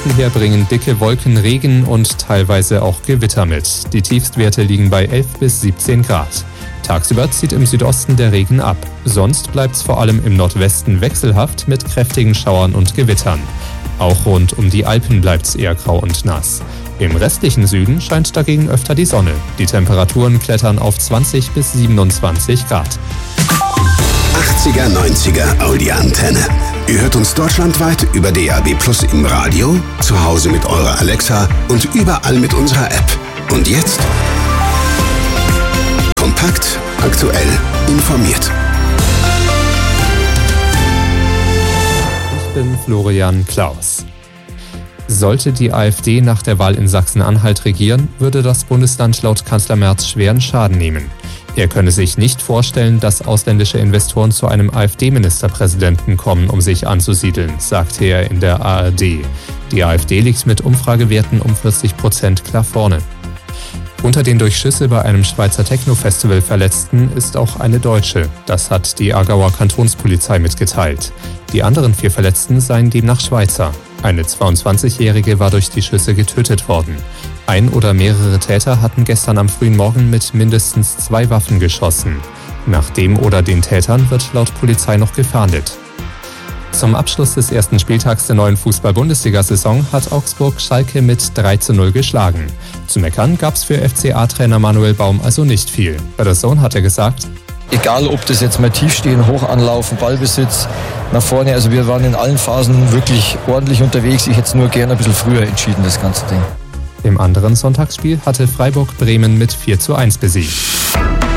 Südwesten her bringen dicke Wolken Regen und teilweise auch Gewitter mit. Die Tiefstwerte liegen bei 11 bis 17 Grad. Tagsüber zieht im Südosten der Regen ab. Sonst bleibt es vor allem im Nordwesten wechselhaft mit kräftigen Schauern und Gewittern. Auch rund um die Alpen bleibt es eher grau und nass. Im restlichen Süden scheint dagegen öfter die Sonne. Die Temperaturen klettern auf 20 bis 27 Grad. 80er, 90er Audi-Antenne. Ihr hört uns deutschlandweit über DAB+ im Radio, zu Hause mit eurer Alexa und überall mit unserer App. Und jetzt? Kompakt, aktuell, informiert. Ich bin Florian Klaus. Sollte die AfD nach der Wahl in Sachsen-Anhalt regieren, würde das Bundesland laut Kanzler Merz schweren Schaden nehmen. Er könne sich nicht vorstellen, dass ausländische Investoren zu einem AfD-Ministerpräsidenten kommen, um sich anzusiedeln, sagte er in der ARD. Die AfD liegt mit Umfragewerten um 40% klar vorne. Unter den durch Schüsse bei einem Schweizer Techno-Festival Verletzten ist auch eine Deutsche. Das hat die Aargauer Kantonspolizei mitgeteilt. Die anderen 4 Verletzten seien demnach Schweizer. Eine 22-Jährige war durch die Schüsse getötet worden. Ein oder mehrere Täter hatten gestern am frühen Morgen mit mindestens 2 Waffen geschossen. Nach dem oder den Tätern wird laut Polizei noch gefahndet. Zum Abschluss des ersten Spieltags der neuen Fußball-Bundesliga-Saison hat Augsburg Schalke mit 3:0 geschlagen. Zu meckern gab's für FCA-Trainer Manuel Baum also nicht viel. Bei der Zone hat er gesagt: Egal, ob das jetzt mal tief stehen, hoch anlaufen, Ballbesitz nach vorne. Also wir waren in allen Phasen wirklich ordentlich unterwegs. Ich hätte es nur gerne ein bisschen früher entschieden, das ganze Ding. Im anderen Sonntagsspiel hatte Freiburg Bremen mit 4:1 besiegt.